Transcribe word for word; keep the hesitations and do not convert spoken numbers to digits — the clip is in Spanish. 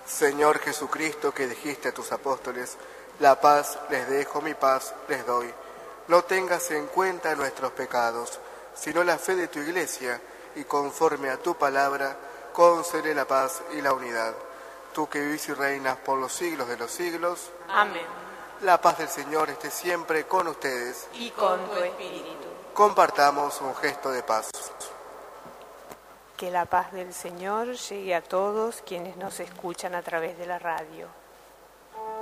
Señor Jesucristo, que dijiste a tus apóstoles, la paz les dejo, mi paz les doy. No tengas en cuenta nuestros pecados, sino la fe de tu Iglesia, y conforme a tu palabra, concede la paz y la unidad. Tú que vivís y reinas por los siglos de los siglos. Amén. La paz del Señor esté siempre con ustedes. Y con tu espíritu. Compartamos un gesto de paz. Que la paz del Señor llegue a todos quienes nos escuchan a través de la radio.